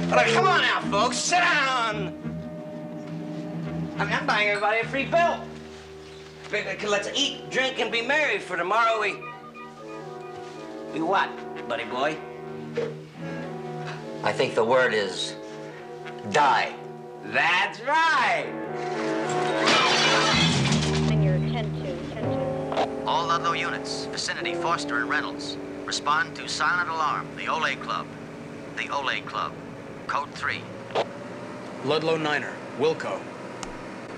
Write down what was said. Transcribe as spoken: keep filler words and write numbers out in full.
Well, come on now, folks, sit down. I mean, I'm buying everybody a free bill. Let's eat, drink, and be merry, for tomorrow we... We what, buddy boy? I think the word is die. That's right. And your ten two, ten two. All Ludlow units, vicinity Foster and Reynolds. Respond to silent alarm, the Olay Club. The Olay Club. Code three. Ludlow Niner, Wilco.